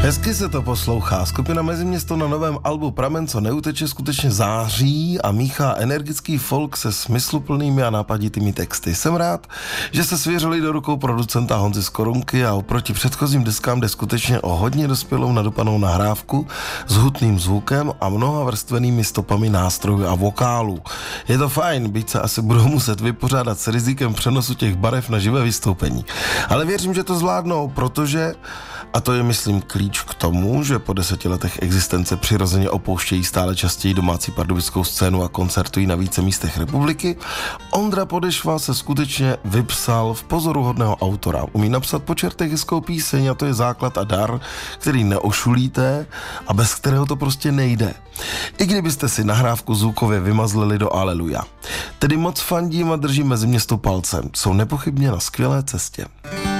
Hezky se to poslouchá. Skupina Meziměsto na novém albu Pramen, co neuteče, skutečně září a míchá energický folk se smysluplnými a nápaditými texty. Jsem rád, že se svěřili do rukou producenta Honzy z Korunky a oproti předchozím deskám jde skutečně o hodně dospělou nadupanou nahrávku s hutným zvukem a mnoha vrstvenými stopami nástrojů a vokálů. Je to fajn, byť se asi budou muset vypořádat s rizikem přenosu těch barev na živé vystoupení. Ale věřím, že to zvládnou, protože, a to je myslím klíč k tomu, že po 10 letech existence přirozeně opouštějí stále častěji domácí pardubickou scénu a koncertují na více místech republiky, Ondra Podešva se skutečně vypsal v pozoruhodného autora. Umí napsat po čertech hezkou píseň a to je základ a dar, který neošulíte a bez kterého to prostě nejde. I kdybyste si nahrávku zvukově vymazlili do Aleluja. Tedy moc fandím a držím Meziměstu palcem. Jsou nepochybně na skvělé cestě.